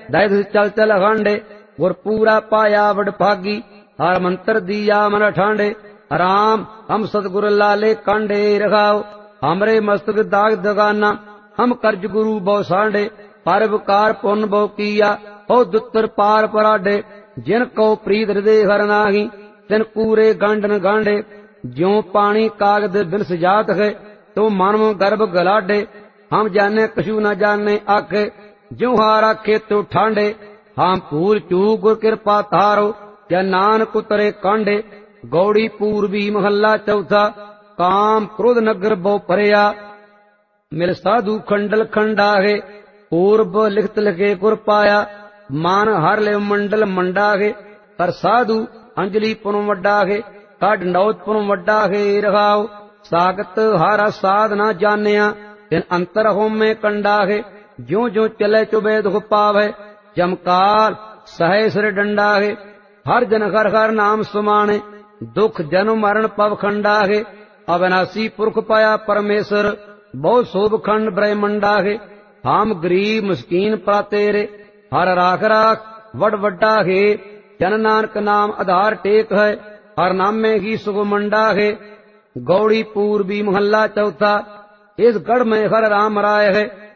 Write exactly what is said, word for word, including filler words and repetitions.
दैद चल चल हांडे गुर पूरा पाया वड भागी हर मंत्र दिया मन ठांडे राम हम सतगुर लाले कांडे रखाओ हमरे मस्तक दाग दगाना हम कर्ज गुरु बहु सांडे पर विकार पुन बहु किया हो दुत्तर पार पराडे जिन को प्रीत हृदय हर नाही तिन कूरे गांडन गांडे ज्यों पानी कागद बिन सजात है तो मानव गर्भ गलाडे हम जाने कछु न जाने आखे ज्यों हार आखे तो ठांडे हम भूल चूक गुर कृपा तारो या नानक उतरे कांडे गौड़ी पूर्वी महला चौथा काम क्रोध नगर बहु परया मिल साधु खंडल खंडा है पूर्व लिखत लिखे गुर पाया मान हर ले मंडल मंडा है कर साधु अंजलि पुन वड्डा है काड नौत पुन वड्डा है रखाओ सागत हारा साध न जानिया तिन अंतर होमे कंडा है ज्यों ज्यों चले चुबे दुख पावे जमकाल सहे सिर डंडा है हर जन हर हर नाम सुमाने दुख जन्म मरण पव खंडा है अविनाशी पुरख पाया परमेश्वर बहु शोभ खंड ब्रह्मंडा है हम गरीब मुस्कीन प्रातेरे हर राख राख वड वड्डा है जन नानक नाम आधार टेक है हर नाम में ही सुख मंडा है गौड़ी पूर्वी महला चौथा इस गढ़ में हर राम राय है